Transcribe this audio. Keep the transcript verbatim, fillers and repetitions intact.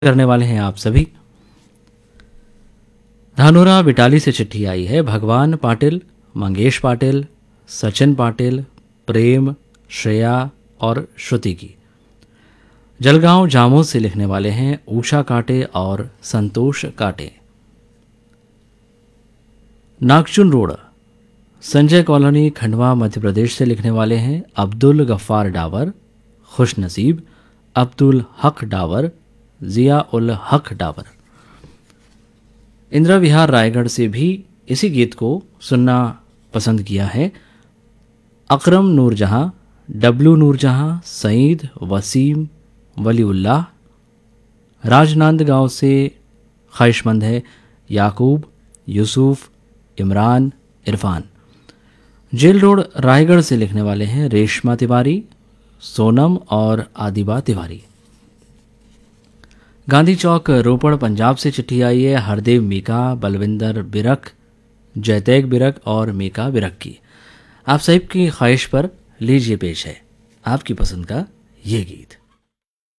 करने वाले हैं आप सभी। धानोरा बिटाली से चिट्ठी आई है। भगवान पाटिल, मंगेश पाटिल, सचिन पाटिल, प्रेम, श्रेया और श्रुति की। जलगांव जामोद से लिखने वाले हैं उषा काटे और संतोष काटे। नागचुन रोड, संजय कॉलोनी, खंडवा, मध्य प्रदेश से लिखने वाले हैं अब्दुल गफ्फार डावर, खुश नसीब, अब्दुल हक डावर, जिया उल हक डावर। इंदिरा विहार रायगढ़ से भी इसी गीत को सुनना पसंद किया है अकरम नूरजहां, डब्लू नूरजहां, सईद, वसीम, वलीउल्लाह। राजनांदगांव से ख्वाहिशमंद है याकूब, यूसुफ, इमरान, इरफान। जेल रोड रायगढ़ से लिखने वाले हैं रेशमा तिवारी, सोनम और आदिबा तिवारी। गांधी चौक रोपड़ पंजाब से चिट्ठी आई है हरदेव मीका, बलविंदर बिरक, जयतेग बिरक और मीका बिरक की। आप साहिब की ख्वाहिश पर लीजिए पेश है आपकी पसंद का ये गीत।